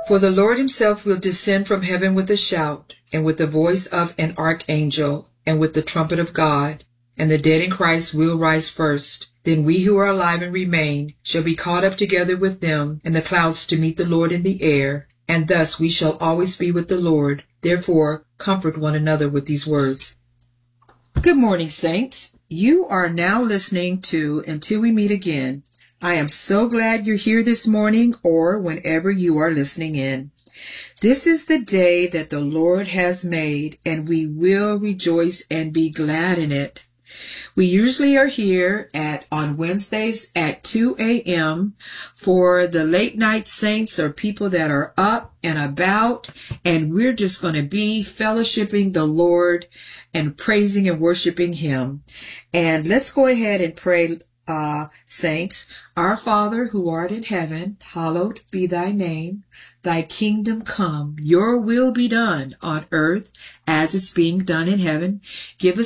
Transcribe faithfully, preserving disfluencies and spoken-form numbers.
For the Lord himself will descend from heaven with a shout, and with the voice of an archangel, and with the trumpet of God, and the dead in Christ will rise first. Then we who are alive and remain shall be caught up together with them in the clouds to meet the Lord in the air, and thus we shall always be with the Lord. Therefore, comfort one another with these words. Good morning, saints. You are now listening to Until We Meet Again. I am so glad you're here this morning or whenever you are listening in. This is the day that the Lord has made, and we will rejoice and be glad in it. We usually are here at on Wednesdays at two a.m. for the late night saints or people that are up and about, and we're just going to be fellowshipping the Lord and praising and worshiping him. And let's go ahead and pray. Uh, saints, our Father who art in heaven, hallowed be thy name. Thy kingdom come, your will be done on earth as it's being done in heaven. Give us